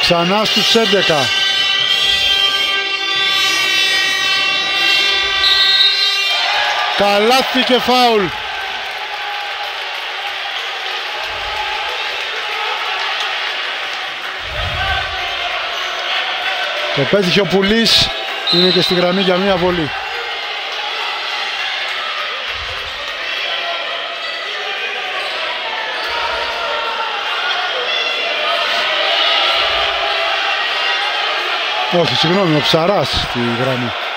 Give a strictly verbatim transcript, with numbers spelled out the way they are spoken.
Ξανά στους έντεκα. Καλάθι και φάουλ. Το πέτυχε ο Πουλής, είναι και στη γραμμή για μία βολή. Όχι, συγγνώμη, ο Ψαράς στη γραμμή.